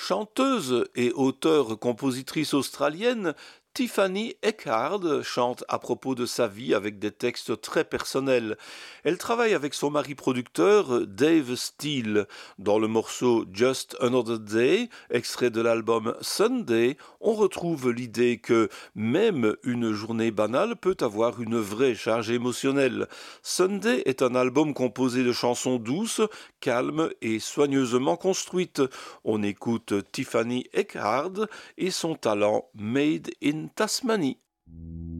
Chanteuse et auteure-compositrice australienne, Tiffany Eckhard chante à propos de sa vie avec des textes très personnels. Elle travaille avec son mari producteur Dave Steele. Dans le morceau Just Another Day, extrait de l'album Sunday, on retrouve l'idée que même une journée banale peut avoir une vraie charge émotionnelle. Sunday est un album composé de chansons douces, calmes et soigneusement construites. On écoute Tiffany Eckhard et son talent Made in Tasmanie.